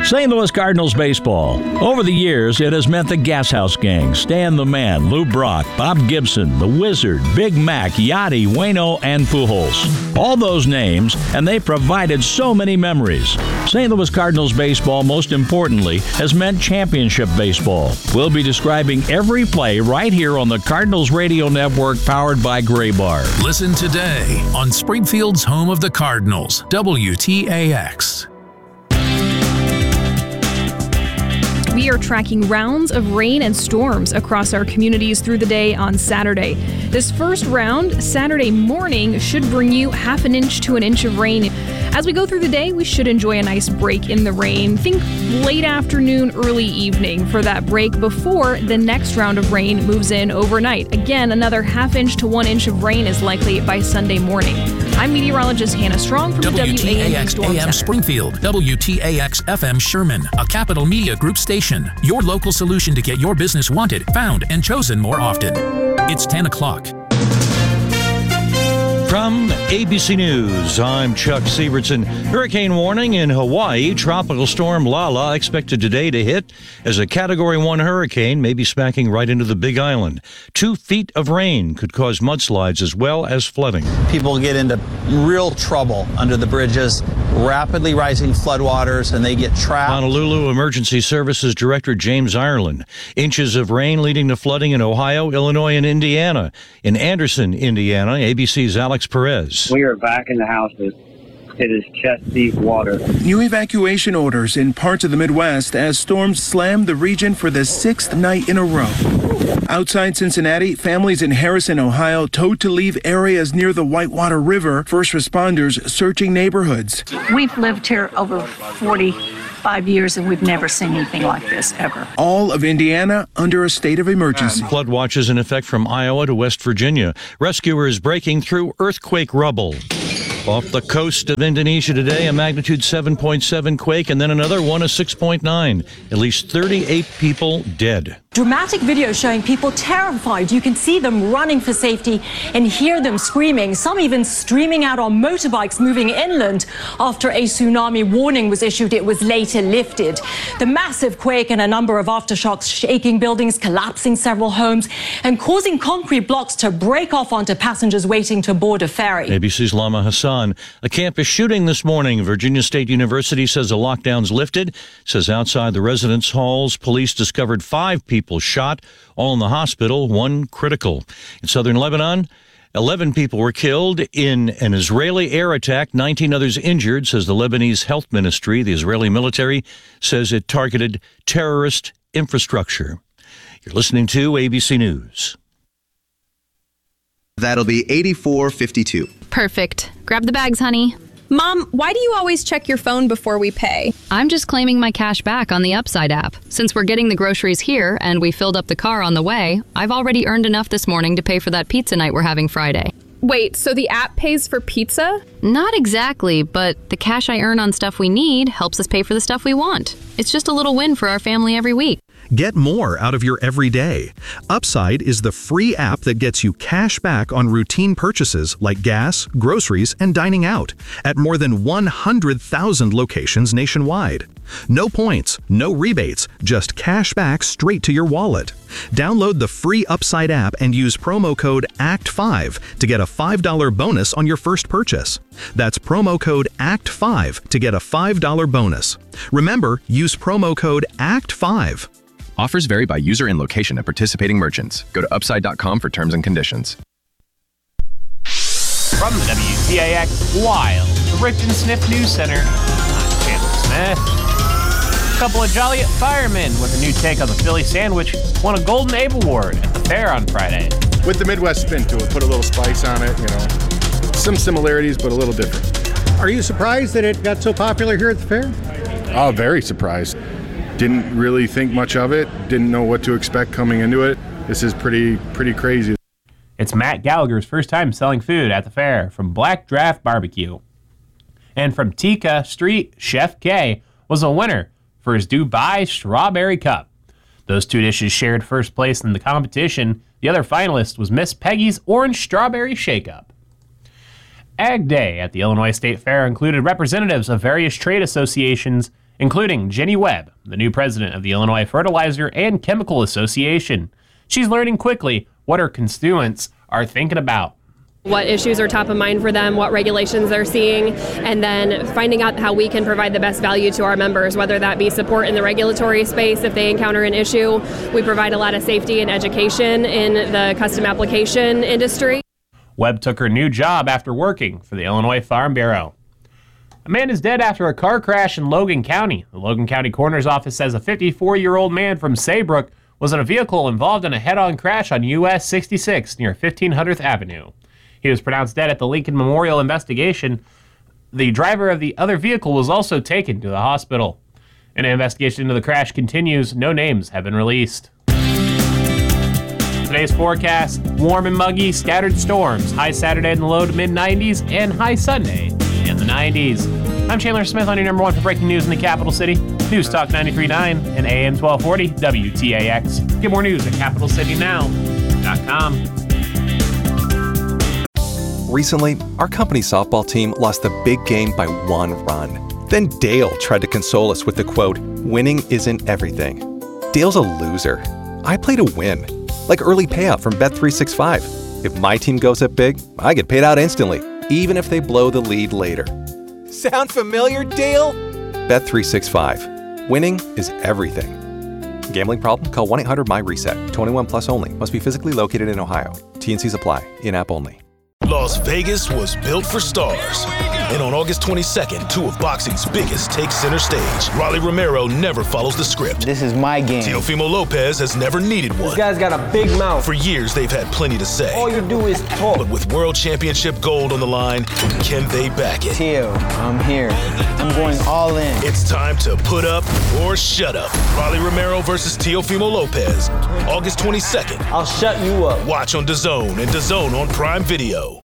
St. Louis Cardinals baseball. Over the years, it has meant the Gas House Gang, Stan the Man, Lou Brock, Bob Gibson, The Wizard, Big Mac, Yachty, Waino, and Pujols. All those names, and they provided so many memories. St. Louis Cardinals baseball, most importantly, has meant championship baseball. We'll be describing every play right here on the Cardinals Radio Network, powered by Gray Bar. Listen today on Springfield's home of the Cardinals, WTAX. We are tracking rounds of rain and storms across our communities through the day on Saturday. This first round, Saturday morning, should bring you half an inch to an inch of rain. As we go through the day, we should enjoy a nice break in the rain. Think late afternoon, early evening for that break before the next round of rain moves in overnight. Again, another half inch to 1 inch of rain is likely by Sunday morning. I'm meteorologist Hannah Strong from the WAMU Storm AM Center. Springfield, WTAX FM Sherman, a Capital Media Group station. Your local solution to get your business wanted, found, and chosen more often. It's 10 o'clock. From ABC News, I'm Chuck Sievertson. Hurricane warning in Hawaii. Tropical storm Lala expected today to hit as a Category 1 hurricane, maybe smacking right into the Big Island. 2 feet of rain could cause mudslides as well as flooding. People get into real trouble under the bridges, rapidly rising floodwaters, and they get trapped. Honolulu Emergency Services Director James Ireland. Inches of rain leading to flooding in Ohio, Illinois, and Indiana. In Anderson, Indiana, ABC's Alex Perez. We are back in the houses. It is chest-deep water. New evacuation orders in parts of the Midwest as storms slammed the region for the 6th night in a row. Outside Cincinnati, families in Harrison, Ohio, told to leave areas near the Whitewater River. First responders searching neighborhoods. We've lived here over 45 years and we've never seen anything like this ever. All of Indiana under a state of emergency. Flood watches in effect from Iowa to West Virginia. Rescuers breaking through earthquake rubble. Off the coast of Indonesia today, a magnitude 7.7 quake, and then another one, a 6.9. At least 38 people dead. Dramatic video showing people terrified. You can see them running for safety and hear them screaming, some even streaming out on motorbikes moving inland after a tsunami warning was issued. It was later lifted. The massive quake and a number of aftershocks shaking buildings, collapsing several homes, and causing concrete blocks to break off onto passengers waiting to board a ferry. ABC's Lama Hassan. A campus shooting this morning. Virginia State University says the lockdown's lifted. Says outside the residence halls, police discovered 5 people shot, all in the hospital, 1 critical. In southern Lebanon, 11 people were killed in an Israeli air attack, 19 others injured, says the Lebanese Health Ministry. The Israeli military says it targeted terrorist infrastructure. You're listening to ABC News. That'll be 84.52. Perfect. Grab the bags, honey. Mom, why do you always check your phone before we pay? I'm just claiming my cash back on the Upside app. Since we're getting the groceries here and we filled up the car on the way, I've already earned enough this morning to pay for that pizza night we're having Friday. Wait, so the app pays for pizza? Not exactly, but the cash I earn on stuff we need helps us pay for the stuff we want. It's just a little win for our family every week. Get more out of your everyday. Upside is the free app that gets you cash back on routine purchases like gas, groceries, and dining out at more than 100,000 locations nationwide. No points, no rebates, just cash back straight to your wallet. Download the free Upside app and use promo code ACT5 to get a $5 bonus on your first purchase. That's promo code ACT5 to get a $5 bonus. Remember, use promo code ACT5. Offers vary by user and location at participating merchants. Go to upside.com for terms and conditions. From the WTAX Wild, the Rich and Sniff News Center, I'm Chandler Smith. A couple of Joliet firemen with a new take on the Philly sandwich won a Golden Abe Award at the fair on Friday. With the Midwest spin to it, put a little spice on it, Some similarities, but a little different. Are you surprised that it got so popular here at the fair? Oh, very surprised. Didn't really think much of it. Didn't know what to expect coming into it. This is pretty crazy. It's Matt Gallagher's first time selling food at the fair from Black Draft Barbecue. And from Tika Street, Chef K was a winner for his Dubai Strawberry Cup. Those 2 dishes shared first place in the competition. The other finalist was Miss Peggy's Orange Strawberry Shake-Up. Ag Day at the Illinois State Fair included representatives of various trade associations including Jenny Webb, the new president of the Illinois Fertilizer and Chemical Association. She's learning quickly what her constituents are thinking about. What issues are top of mind for them, what regulations they're seeing, and then finding out how we can provide the best value to our members, whether that be support in the regulatory space if they encounter an issue. We provide a lot of safety and education in the custom application industry. Webb took her new job after working for the Illinois Farm Bureau. A man is dead after a car crash in Logan County. The Logan County Coroner's Office says a 54-year-old man from Saybrook was in a vehicle involved in a head-on crash on US 66 near 1500th Avenue. He was pronounced dead at the Lincoln Memorial investigation. The driver of the other vehicle was also taken to the hospital. An investigation into the crash continues. No names have been released. Today's forecast, warm and muggy, scattered storms. High Saturday in the low to mid-90s and high Sunday in the 90s. I'm Chandler Smith on your number one for breaking news in the capital city. News Talk 93.9 and AM 1240 WTAX. Get more news at capitalcitynow.com. Recently, our company softball team lost the big game by 1 run. Then Dale tried to console us with the quote, "Winning isn't everything." Dale's a loser. I play to win, like early payout from Bet365. If my team goes up big, I get paid out instantly, even if they blow the lead later. Sound familiar, Dale? Bet365. Winning is everything. Gambling problem? Call 1-800-MY-RESET. 21 plus only. Must be physically located in Ohio. T&Cs apply. In-app only. Las Vegas was built for stars. And on August 22nd, 2 of boxing's biggest take center stage. Rolly Romero never follows the script. This is my game. Teofimo Lopez has never needed one. This guy's got a big mouth. For years, they've had plenty to say. All you do is talk. But with World Championship gold on the line, can they back it? Teo, I'm here. I'm going all in. It's time to put up or shut up. Rolly Romero versus Teofimo Lopez. August 22nd. I'll shut you up. Watch on DAZN and DAZN on Prime Video.